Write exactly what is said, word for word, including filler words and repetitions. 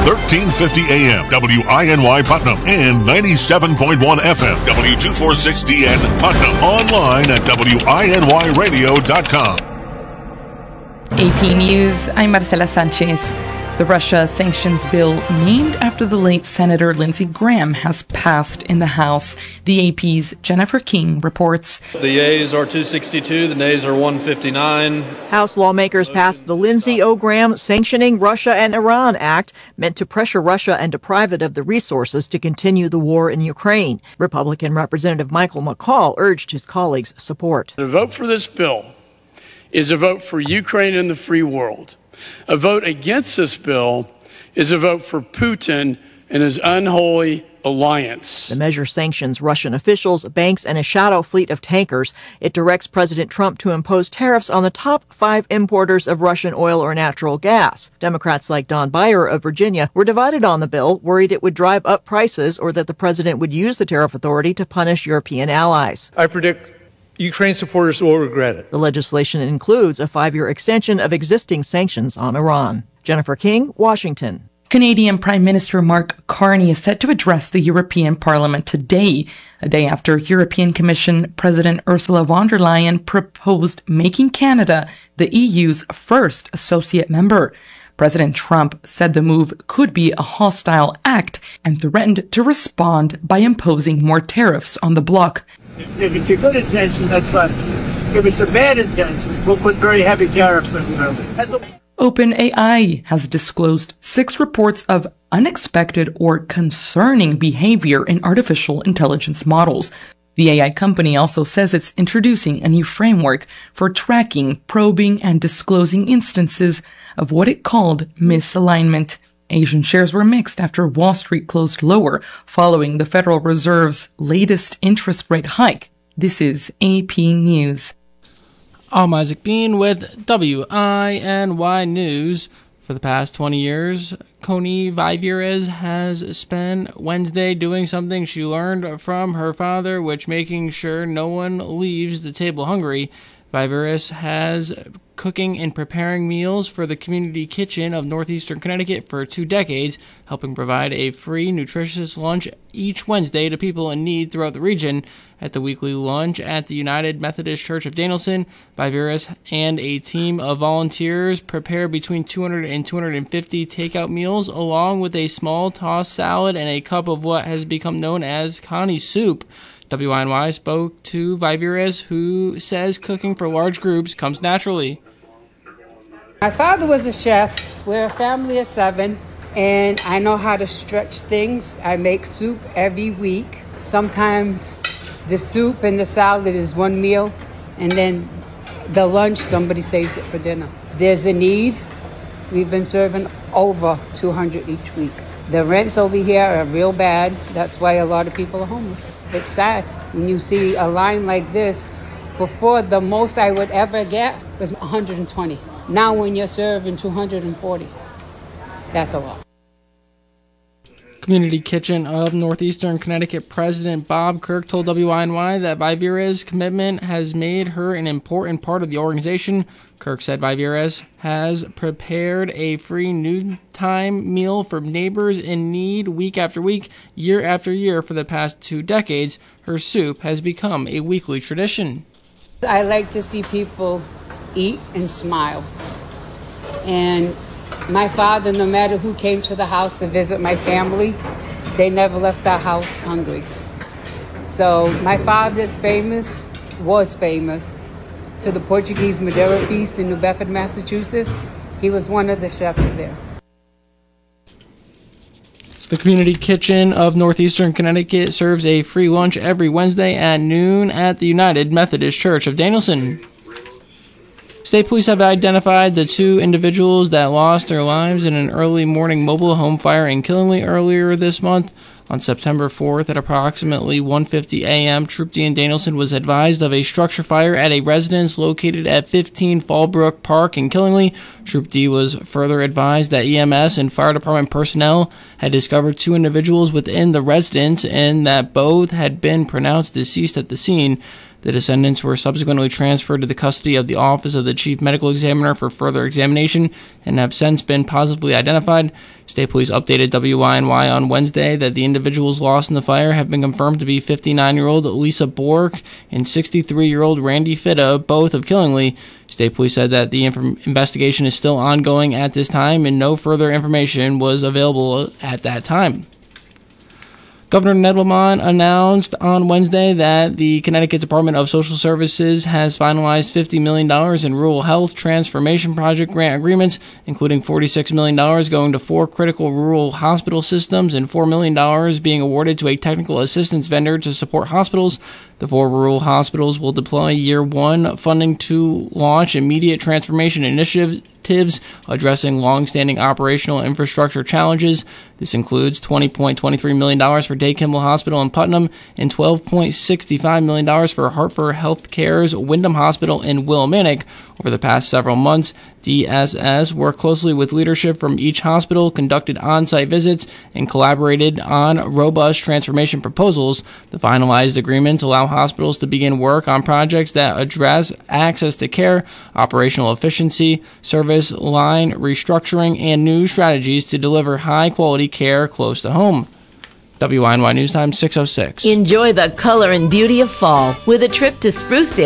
thirteen fifty A M, W I N Y Putnam, and ninety-seven point one F M, W two forty-six D N Putnam. Online at W I N Y radio dot com. A P News, I'm Marcela Sanchez. The Russia sanctions bill, named after the late Senator Lindsey Graham, has passed in the House. The A P's Jennifer King reports. The yeas are two sixty-two, the nays are one fifty-nine. House lawmakers passed the Lindsey O. Graham Sanctioning Russia and Iran Act, meant to pressure Russia and deprive it of the resources to continue the war in Ukraine. Republican Representative Michael McCaul urged his colleagues' support. The vote for this bill is a vote for Ukraine and the free world. A vote against this bill is a vote for Putin and his unholy alliance. The measure sanctions Russian officials, banks, and a shadow fleet of tankers. It directs President Trump to impose tariffs on the top five importers of Russian oil or natural gas. Democrats like Don Beyer of Virginia were divided on the bill, worried it would drive up prices or that the president would use the tariff authority to punish European allies. I predict Ukraine supporters will regret it. The legislation includes a five-year extension of existing sanctions on Iran. Jennifer King, Washington. Canadian Prime Minister Mark Carney is set to address the European Parliament today, a day after European Commission President Ursula von der Leyen proposed making Canada the E U's first associate member. President Trump said the move could be a hostile act and threatened to respond by imposing more tariffs on the bloc. If it's a good intention, that's fine. If it's a bad intention, we'll put very heavy tariffs on it. OpenAI has disclosed six reports of unexpected or concerning behavior in artificial intelligence models. The A I company also says it's introducing a new framework for tracking, probing, and disclosing instances of what it called misalignment. Asian shares were mixed after Wall Street closed lower following the Federal Reserve's latest interest rate hike. This is A P News. I'm Isaac Bean with W I N Y News. For the past twenty years, Connie Viveres has spent Wednesday doing something she learned from her father, which making sure no one leaves the table hungry. Viveres has cooking and preparing meals for the community kitchen of northeastern Connecticut for two decades, helping provide a free, nutritious lunch each Wednesday to people in need throughout the region. At the weekly lunch at the United Methodist Church of Danielson, Viveres and a team of volunteers prepare between two hundred and two hundred fifty takeout meals, along with a small tossed salad and a cup of what has become known as Connie soup. W I N Y spoke to Viveres, who says cooking for large groups comes naturally. My father was a chef. We're a family of seven, and I know how to stretch things. I make soup every week. Sometimes the soup and the salad is one meal, and then the lunch, somebody saves it for dinner. There's a need. We've been serving over two hundred each week. The rents over here are real bad. That's why a lot of people are homeless. It's sad when you see a line like this. Before, the most I would ever get was one hundred twenty. Now when you're serving two hundred forty, that's a lot. Community Kitchen of Northeastern Connecticut President Bob Kirk told W I N Y that Viveres' commitment has made her an important part of the organization. Kirk said Viveres has prepared a free noontime meal for neighbors in need week after week, year after year for the past two decades. Her soup has become a weekly tradition. I like to see people eat and smile. And my father, no matter who came to the house to visit my family, they never left our house hungry. So my father's famous, was famous, to the Portuguese Madeira Feast in New Bedford, Massachusetts. He was one of the chefs there. The Community Kitchen of Northeastern Connecticut serves a free lunch every Wednesday at noon at the United Methodist Church of Danielson. State police have identified the two individuals that lost their lives in an early morning mobile home fire in Killingly earlier this month. On September fourth at approximately one fifty a.m., Troop D in Danielson was advised of a structure fire at a residence located at fifteen Fallbrook Park in Killingly. Troop D was further advised that E M S and fire department personnel had discovered two individuals within the residence and that both had been pronounced deceased at the scene. The descendants were subsequently transferred to the custody of the Office of the Chief Medical Examiner for further examination and have since been positively identified. State Police updated W I N Y on Wednesday that the individuals lost in the fire have been confirmed to be fifty-nine-year-old Lisa Bork and sixty-three-year-old Randy Fitta, both of Killingly. State Police said that the inf- investigation is still ongoing at this time and no further information was available at that time. Governor Ned Lamont announced on Wednesday that the Connecticut Department of Social Services has finalized fifty million dollars in Rural Health Transformation Project grant agreements, including forty-six million dollars going to four critical rural hospital systems and four million dollars being awarded to a technical assistance vendor to support hospitals. The four rural hospitals will deploy year one funding to launch immediate transformation initiatives addressing long-standing operational infrastructure challenges. This includes twenty point two three million dollars for Day Kimball Hospital in Putnam and twelve point six five million dollars for Hartford Healthcare's Wyndham Hospital in Willimantic. Over the past several months, D S S worked closely with leadership from each hospital, conducted on-site visits, and collaborated on robust transformation proposals. The finalized agreements allow hospitals to begin work on projects that address access to care, operational efficiency, service line restructuring, and new strategies to deliver high-quality care close to home. W I N Y News Time, six oh six. Enjoy the color and beauty of fall with a trip to Sprucedale